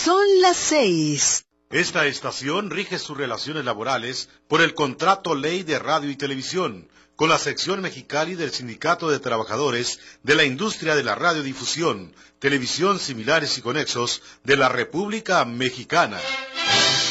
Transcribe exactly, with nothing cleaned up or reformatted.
Son las seis. Esta estación rige sus relaciones laborales por el Contrato Ley de Radio y Televisión, con la sección Mexicali del Sindicato de Trabajadores de la Industria de la Radiodifusión, Televisión Similares y Conexos de la República Mexicana.